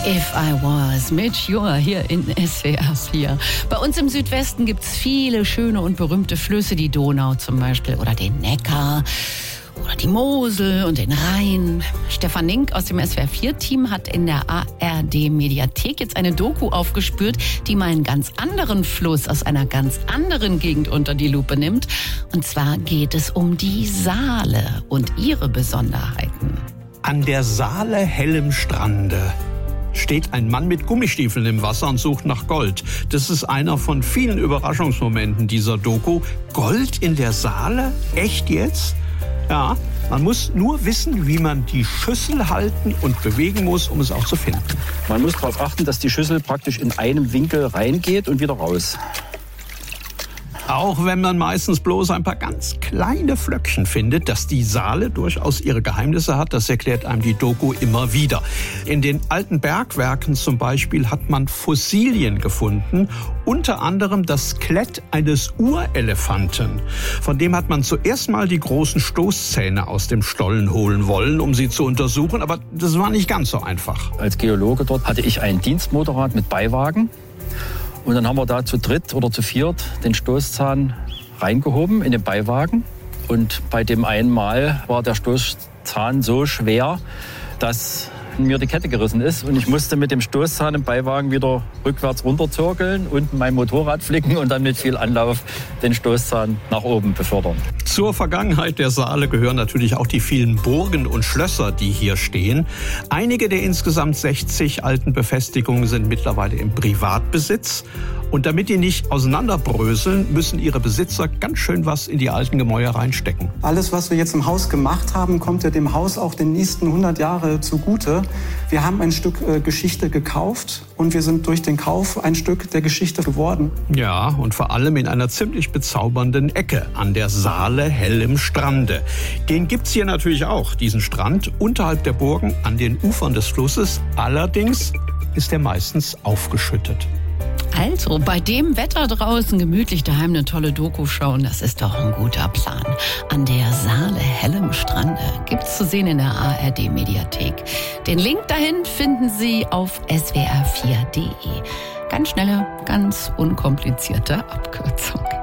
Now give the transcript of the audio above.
If I Was mit Jura hier in SWR 4. Bei uns im Südwesten gibt es viele schöne und berühmte Flüsse, die Donau zum Beispiel oder den Neckar oder die Mosel und den Rhein. Stefan Nink aus dem SWR4-Team hat in der ARD-Mediathek jetzt eine Doku aufgespürt, die mal einen ganz anderen Fluss aus einer ganz anderen Gegend unter die Lupe nimmt. Und zwar geht es um die Saale und ihre Besonderheiten. An der Saale hellem Strande steht ein Mann mit Gummistiefeln im Wasser und sucht nach Gold. Das ist einer von vielen Überraschungsmomenten dieser Doku. Gold in der Saale? Echt jetzt? Ja, man muss nur wissen, wie man die Schüssel halten und bewegen muss, um es auch zu finden. Man muss darauf achten, dass die Schüssel praktisch in einem Winkel reingeht und wieder raus. Auch wenn man meistens bloß ein paar ganz kleine Flöckchen findet, dass die Saale durchaus ihre Geheimnisse hat, das erklärt einem die Doku immer wieder. In den alten Bergwerken zum Beispiel hat man Fossilien gefunden, unter anderem das Skelett eines Urelefanten. Von dem hat man zuerst mal die großen Stoßzähne aus dem Stollen holen wollen, um sie zu untersuchen, aber das war nicht ganz so einfach. Als Geologe dort hatte ich ein Dienstmotorrad mit Beiwagen. Und dann haben wir da zu dritt oder zu viert den Stoßzahn reingehoben in den Beiwagen. Und bei dem einen Mal war der Stoßzahn so schwer, dass mir die Kette gerissen ist. Und ich musste mit dem Stoßzahn im Beiwagen wieder rückwärts runterzirkeln und mein Motorrad flicken und dann mit viel Anlauf den Stoßzahn nach oben befördern. Zur Vergangenheit der Saale gehören natürlich auch die vielen Burgen und Schlösser, die hier stehen. Einige der insgesamt 60 alten Befestigungen sind mittlerweile im Privatbesitz. Und damit die nicht auseinanderbröseln, müssen ihre Besitzer ganz schön was in die alten Gemäuer reinstecken. Alles, was wir jetzt im Haus gemacht haben, kommt ja dem Haus auch den nächsten 100 Jahre zugute. Wir haben ein Stück Geschichte gekauft und wir sind durch den Kauf ein Stück der Geschichte geworden. Ja, und vor allem in einer ziemlich bezaubernden Ecke an der Saale hellem Strande. Den gibt's hier natürlich auch, diesen Strand, unterhalb der Burgen an den Ufern des Flusses. Allerdings ist er meistens aufgeschüttet. Also, bei dem Wetter draußen gemütlich daheim eine tolle Doku schauen, das ist doch ein guter Plan. An der Saale hellem Strande gibt's zu sehen in der ARD-Mediathek. Den Link dahin finden Sie auf swr4.de. Ganz schnelle, ganz unkomplizierte Abkürzung.